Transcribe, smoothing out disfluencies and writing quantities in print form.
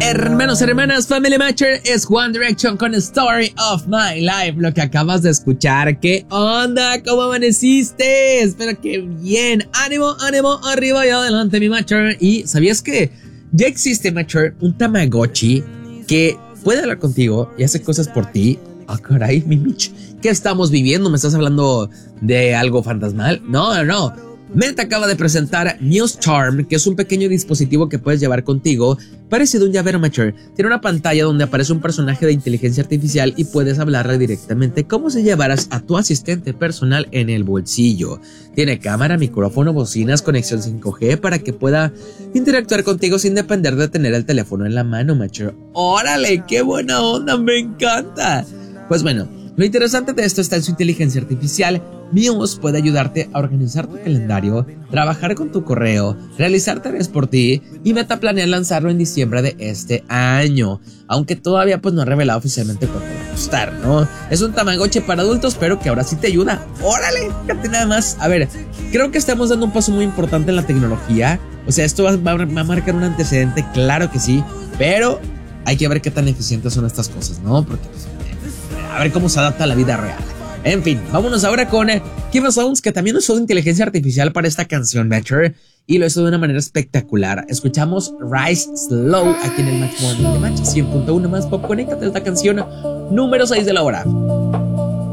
Hermanos, hermanas, Family Matcher, es One Direction con Story of My Life. Lo que acabas de escuchar. ¿Qué onda? ¿Cómo amaneciste? Espero que bien. Ánimo, ánimo, arriba y adelante, mi Matcher. Y ¿sabías que ya existe, Matcher, un Tamagotchi que puede hablar contigo y hace cosas por ti? Ah, caray, mi Mitch, ¿qué estamos viviendo? ¿Me estás hablando de algo fantasmal? No. Meta acaba de presentar Muse Charm, que es un pequeño dispositivo que puedes llevar contigo, parecido a un llavero, Matcher. Tiene una pantalla donde aparece un personaje de inteligencia artificial y puedes hablarle directamente como si llevaras a tu asistente personal en el bolsillo. Tiene cámara, micrófono, bocinas, conexión 5G para que pueda interactuar contigo sin depender de tener el teléfono en la mano, Matcher. ¡Órale! ¡Qué buena onda! ¡Me encanta! Pues bueno, lo interesante de esto está en su inteligencia artificial. Muse puede ayudarte a organizar tu calendario, trabajar con tu correo, realizar tareas por ti, y Meta planea lanzarlo en diciembre de este año, aunque todavía pues no ha revelado oficialmente cuánto va a costar, ¿no? Es un Tamagotchi para adultos, pero que ahora sí te ayuda. ¡Órale! Fíjate nada más. A ver, creo que estamos dando un paso muy importante en la tecnología. O sea, esto va a marcar un antecedente, claro que sí, pero hay que ver qué tan eficientes son estas cosas, ¿no? Porque pues, a ver cómo se adapta a la vida real. En fin, vámonos ahora con Kiva Sounds, que también usó inteligencia artificial para esta canción, Matcher, y lo hizo de una manera espectacular. Escuchamos Rise Slow aquí en el Match Morning de Match 100.1 más pop. Conéctate a esta canción número 6 de la hora.